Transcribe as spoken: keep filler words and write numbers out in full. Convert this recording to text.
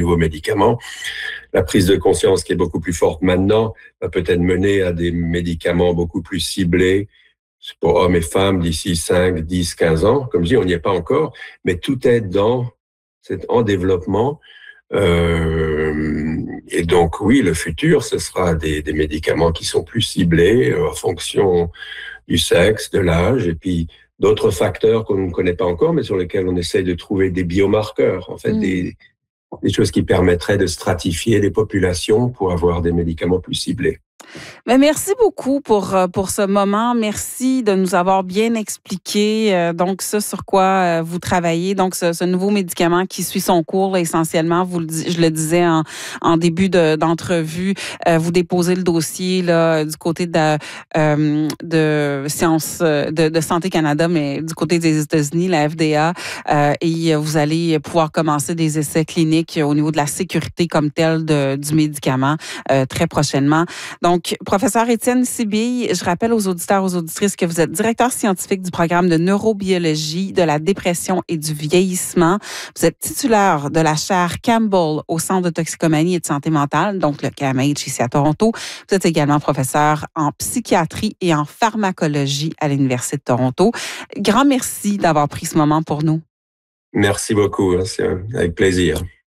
nouveaux médicaments. La prise de conscience qui est beaucoup plus forte maintenant va peut-être mener à des médicaments beaucoup plus ciblés pour hommes et femmes d'ici cinq, dix, quinze ans. Comme je dis, on n'y est pas encore, mais tout est dans, c'est en développement. Euh, et donc, oui, le futur, ce sera des, des médicaments qui sont plus ciblés euh, en fonction du sexe, de l'âge, et puis d'autres facteurs qu'on ne connaît pas encore, mais sur lesquels on essaie de trouver des biomarqueurs, en fait, mmh. des, des choses qui permettraient de stratifier les populations pour avoir des médicaments plus ciblés. Bien, merci beaucoup pour, pour ce moment. Merci de nous avoir bien expliqué euh, donc ce sur quoi euh, vous travaillez. Donc, ce, ce nouveau médicament qui suit son cours, là, essentiellement, vous le, je le disais en, en début de, d'entrevue, euh, vous déposez le dossier là, du côté de, euh, de Sciences de, de Santé Canada, mais du côté des États-Unis, la F D A, euh, et vous allez pouvoir commencer des essais cliniques au niveau de la sécurité comme telle de, du médicament euh, très prochainement. Donc, professeur Étienne Sibille, je rappelle aux auditeurs, aux auditrices que vous êtes directeur scientifique du programme de neurobiologie de la dépression et du vieillissement. Vous êtes titulaire de la chaire Campbell au Centre de toxicomanie et de santé mentale, donc le C A M H ici à Toronto. Vous êtes également professeur en psychiatrie et en pharmacologie à l'Université de Toronto. Grand merci d'avoir pris ce moment pour nous. Merci beaucoup, c'est avec plaisir.